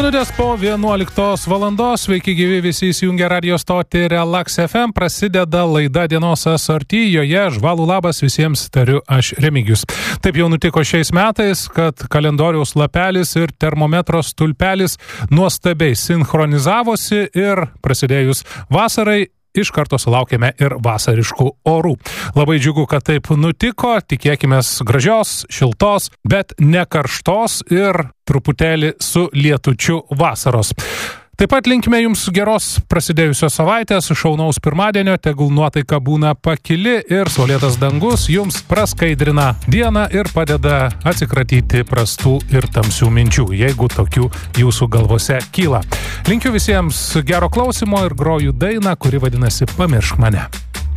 minutės po 11 valandos. Sveiki gyvi visi įsijungę radio stotį Relax FM. Prasideda laida Dienos asorti. Joje žvalų labas visiems tariu aš Remigijus. Taip jau nutiko šiais metais, kad kalendoriaus lapelis ir termometro stulpelis nuostabiai sinchronizavosi ir prasidėjus vasarai iš karto sulaukėme ir vasariškų orų. Labai džiugu, kad taip nutiko, tikėkimės gražios, šiltos, bet ne karštos ir truputėlį su lietučiu vasaros. Taip pat linkime jums geros prasidėjusios savaitės, šaunaus pirmadienio, tegul nuotaika būna pakili ir saulėtas dangus jums praskaidrina dieną ir padeda atsikratyti prastų ir tamsių minčių, jeigu tokių jūsų galvose kyla. Linkiu visiems gero klausimo ir groju dainą, kuri vadinasi Pamiršk mane.